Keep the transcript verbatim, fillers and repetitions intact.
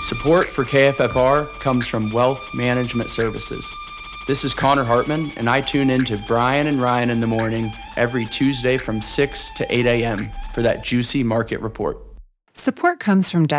Support for K F F R comes from Wealth Management Services. This is Connor Hartman, and I tune in to Brian and Ryan in the morning every Tuesday from six to eight a.m. for that juicy market report. Support comes from